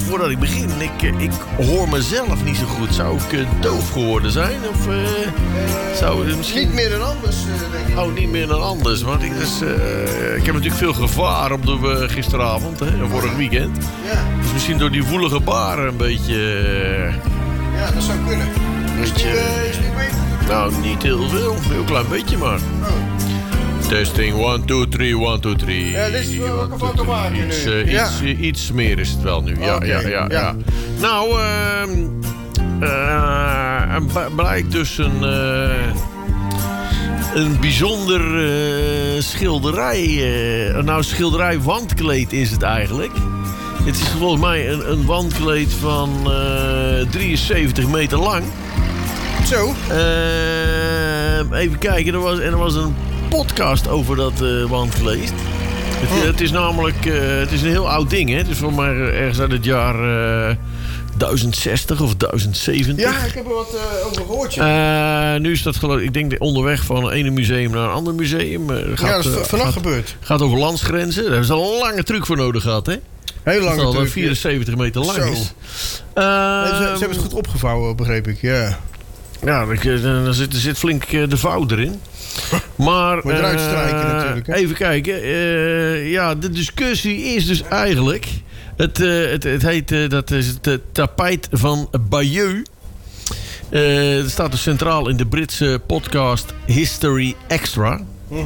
voordat ik begin. Ik hoor mezelf niet zo goed. Zou ik doof geworden zijn? Of zou het misschien... Niet meer dan anders, denk ik. Oh, niet meer dan anders. Want ik heb natuurlijk veel gevaar op de gisteravond, hè, vorig weekend. Ja. Dus misschien door die woelige baren een beetje... Ja, dat zou kunnen. Is het niet beter? Nou, niet heel veel. Een heel klein beetje maar. Oh. Testing, 1, 2, 3, 1, 2, 3. Ja, dit is wel ook wat te maken nu. Iets meer is het wel nu. Ja, Okay, ja. Nou, blijkt dus een bijzonder schilderij. Schilderij wandkleed is het eigenlijk. Het is volgens mij een wandkleed van 73 meter lang. Zo. Even kijken, er was een podcast over dat wandkleed. Het is namelijk het is een heel oud ding, hè? Het is volgens mij ergens uit het jaar 1060 of 1070. Ja, ik heb er wat over gehoord. Ja. Nu is dat geloof ik denk onderweg van het ene museum naar een ander museum. Dat is vannacht gebeurd. Gaat over landsgrenzen. Daar hebben ze al een lange truc voor nodig gehad, hè? Heel lang dat al 74 meter lang Zo. is. Ze hebben het goed opgevouwen, begreep ik. Ja. Ja, er zit flink de vouw erin. Maar moet eruit strijken natuurlijk. Hè? Even kijken. De discussie is dus eigenlijk... Het heet... dat is het tapijt van Bayeux. Dat staat dus centraal in de Britse podcast History Extra.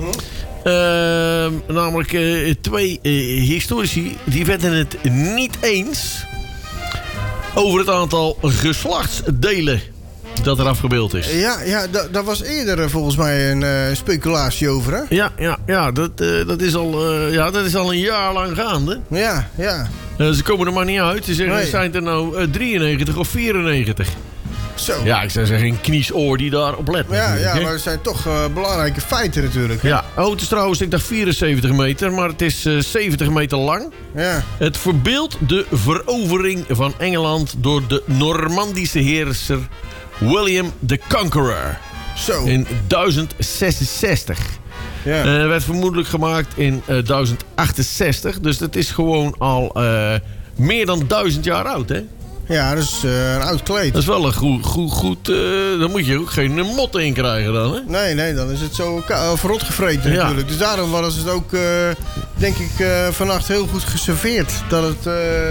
Namelijk twee historici... die werden het niet eens... over het aantal geslachtsdelen... dat er afgebeeld is. Ja, daar was eerder volgens mij een speculatie over, hè? Ja, dat is al een jaar lang gaande. Ja. Ze komen er maar niet uit. Ze zeggen, Nee. zijn er nou 93 of 94? Zo. Ja, ik zou zeggen, een kniesoor die daarop let. Ja, maar het zijn toch belangrijke feiten natuurlijk. Hè? Ja, het is trouwens, ik dacht 74 meter, maar het is 70 meter lang. Ja. Het verbeeldt de verovering van Engeland door de Normandische heerser William the Conqueror. Zo. In 1066. Ja. Werd vermoedelijk gemaakt in 1068. Dus dat is gewoon al meer dan 1000 jaar oud, hè? Ja, dat is een oud kleed. Dat is wel een goed dan moet je ook geen mot in krijgen dan, hè? Nee, dan is het zo verrot gevreten Ja. natuurlijk. Dus daarom was het ook, denk ik, vannacht heel goed geserveerd. Dat het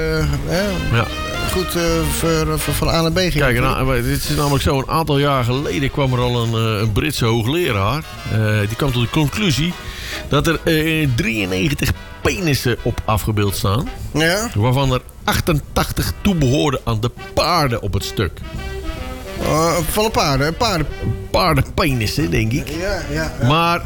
goed van A naar B ging. Kijk, dit is namelijk zo. Een aantal jaar geleden kwam er al een Britse hoogleraar. Die kwam tot de conclusie dat er 93 penissen op afgebeeld staan. Ja? Waarvan er 88 toebehoorden aan de paarden op het stuk. Van de paarden. Paardenpenissen, denk ik. Ja. Maar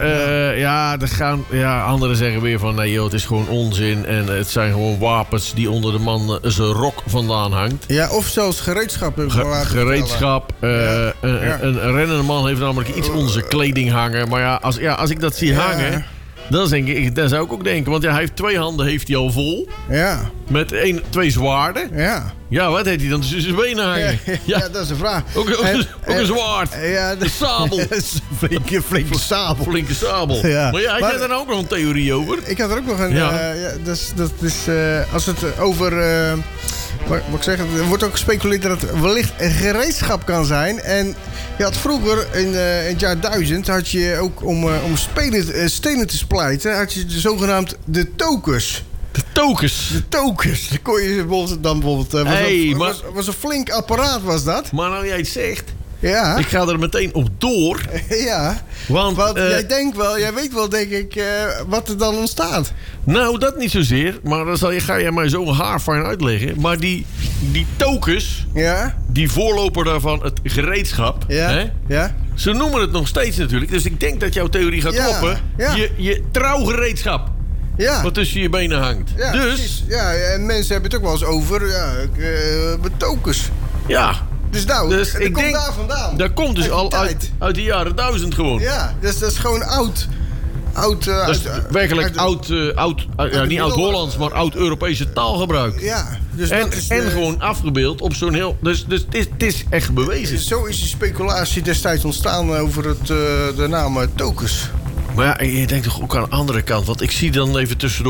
anderen zeggen weer van nee joh, het is gewoon onzin. En het zijn gewoon wapens die onder de man zijn rok vandaan hangt. Ja, of zelfs gereedschap. Gereedschap. Een rennende man heeft namelijk iets onder zijn kleding hangen. Maar als ik dat zie hangen, dan zou ik ook denken. Want hij heeft 2 handen heeft hij al vol. Ja. Met 2 zwaarden. Ja. Ja, wat heeft hij dan tussen zijn benen hangen? Ja, dat is de vraag. Ook een zwaard. Ja, de sabel. Flinke sabel. Flinke sabel. Ja. Maar had jij daar ook nog een theorie over? Ik had er ook nog een... dat is als het over... wat ik zeg, er wordt ook gespeculeerd dat het wellicht een gereedschap kan zijn. En je had vroeger, in het jaar 1000, had je ook om stenen te splijten, had je zogenaamd de tokers. De tokers. Dan kon je bijvoorbeeld... was een flink apparaat, was dat. Maar nou jij het zegt... Ja. Ik ga er meteen op door. Ja. Want jij weet wel, denk ik, wat er dan ontstaat. Nou, dat niet zozeer. Maar dan ga je mij zo haarfijn uitleggen. Maar die tokers... Ja. Die voorloper daarvan, het gereedschap... Ja. Hè? Ja. Ze noemen het nog steeds natuurlijk. Dus ik denk dat jouw theorie gaat kloppen. Ja. Je trouwgereedschap. Ja. Wat tussen je benen hangt. Ja, dus... precies. Ja, en mensen hebben het ook wel eens over... betokers. Ja. Dus ik komt denk, daar vandaan. Dat komt dus al uit de jaren 1000 gewoon. Ja, dus dat is gewoon oud. Dat is werkelijk niet oud-Hollands, maar oud-Europese taalgebruik. Ja. Dus en gewoon afgebeeld op zo'n heel... Dus het is echt bewezen. Zo is die speculatie destijds ontstaan over de naam tokers. Maar ja, je denkt toch ook aan de andere kant. Want ik zie dan even tussendoor...